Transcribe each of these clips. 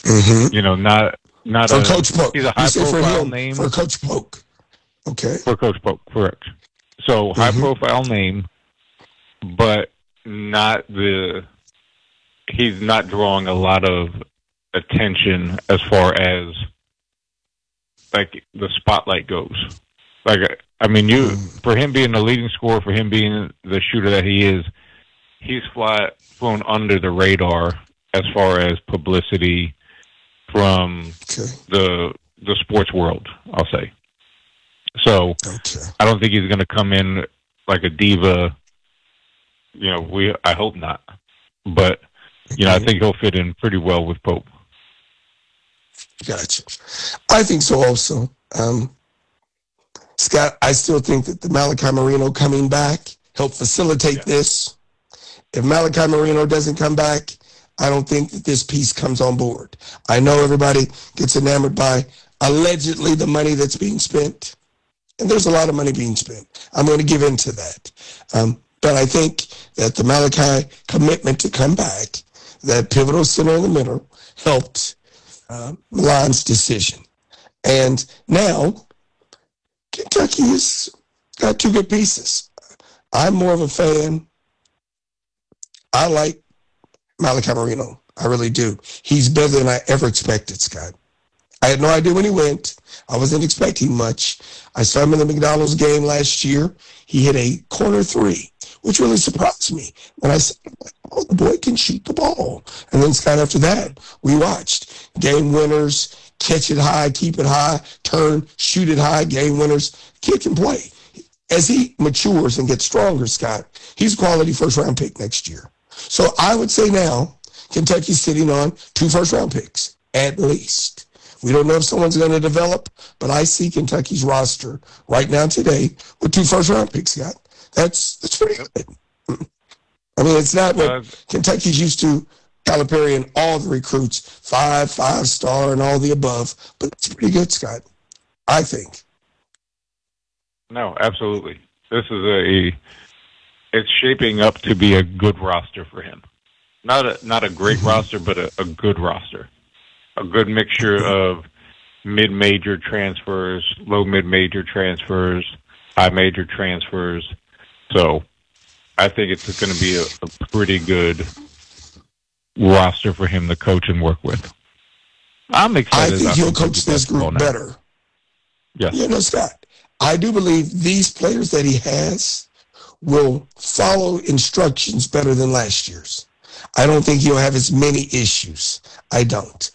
You know, not For a Coach Polk. he's a You high say for profile him, name for Coach Polk. Okay. for Coach Polk, correct. So high profile name, but not he's not drawing a lot of attention as far as like the spotlight goes. Like, I mean, for him being the leading scorer, for him being the shooter that he is, he's flown under the radar as far as publicity from the sports world, I'll say. So I don't think he's going to come in like a diva. You know, I hope not. But, you know, I think he'll fit in pretty well with Pope. Gotcha. I think so also. Scott, I still think that the Malachi Marino coming back helped facilitate this. If Malachi Marino doesn't come back, I don't think that this piece comes on board. I know everybody gets enamored by allegedly the money that's being spent, and there's a lot of money being spent. I'm going to give in to that. But I think that the Malachi commitment to come back, that pivotal center in the middle, helped Milan's decision. And now, Kentucky has got two good pieces. I'm more of a fan. I like Malachi Marino. I really do. He's better than I ever expected, Scott. I had no idea when he went. I wasn't expecting much. I saw him in the McDonald's game last year. He hit a corner three, which really surprised me. And I said, oh, the boy can shoot the ball. And then, Scott, after that, we watched game winners, catch it high, keep it high, turn, shoot it high, game winners. Kid can play. As he matures and gets stronger, Scott, he's a quality first-round pick next year. So I would say now, Kentucky's sitting on 2 first-round picks, at least. We don't know if someone's going to develop, but I see Kentucky's roster right now today with 2 first-round picks, Scott. That's pretty good. I mean, it's not what Kentucky's used to, Calipari and all the recruits, 5-star and all the above, but it's pretty good, Scott, I think. No, absolutely. This is it's shaping up to be a good roster for him. Not a great roster, but a good roster. A good mixture of mid-major transfers, low mid-major transfers, high major transfers. So I think it's going to be a pretty good roster for him to coach and work with. I'm excited. I think he'll coach this group better. Yes. You know, Scott, I do believe these players that he has will follow instructions better than last year's. I don't think he'll have as many issues. I don't.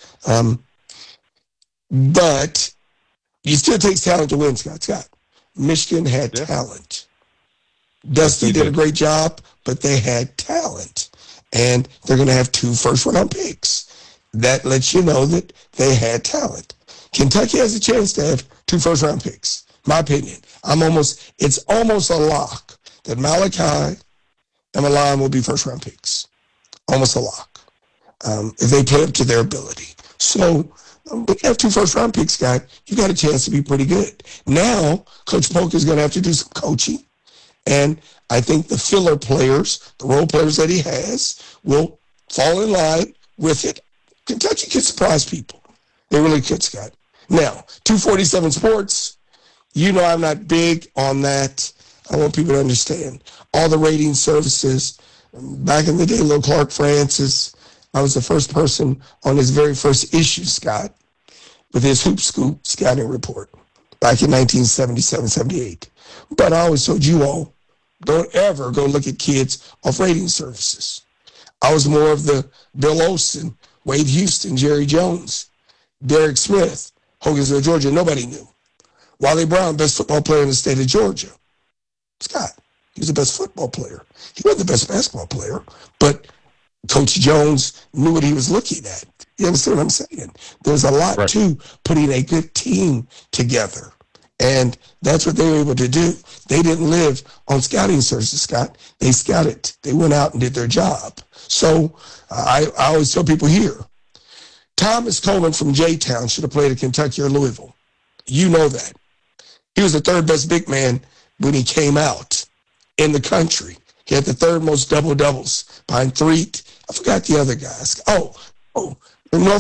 But it still takes talent to win, Scott. Michigan had talent. Dusty did a great job, but they had talent. And they're going to have 2 first-round picks. That lets you know that they had talent. Kentucky has a chance to have 2 first-round picks. My opinion. It's almost a lock that Malachi and Milan will be first-round picks. Almost a lock. If they play up to their ability. So, we have 2 first-round picks, Scott. You got a chance to be pretty good. Now, Coach Polk is going to have to do some coaching. And I think the filler players, the role players that he has, will fall in line with it. Kentucky could surprise people. They really could, Scott. Now, 247 Sports, you know I'm not big on that. I want people to understand. All the rating services, back in the day, Lil Clark Francis, I was the first person on his very first issue, Scott, with his Hoop Scoop scouting report back in 1977-78. But I always told you all, don't ever go look at kids off rating services. I was more of the Bill Olsen, Wade Houston, Jerry Jones, Derek Smith, Hogansville, Georgia. Nobody knew. Wally Brown, best football player in the state of Georgia. Scott, he was the best football player. He wasn't the best basketball player, but Coach Jones knew what he was looking at. You understand what I'm saying? There's a lot to putting a good team together. And that's what they were able to do. They didn't live on scouting services, Scott. They scouted. They went out and did their job. So I always tell people here, Thomas Coleman from J-Town should have played at Kentucky or Louisville. You know that. He was the 3rd best big man when he came out in the country. He had the 3rd most double-doubles behind 3. I forgot the other guys. North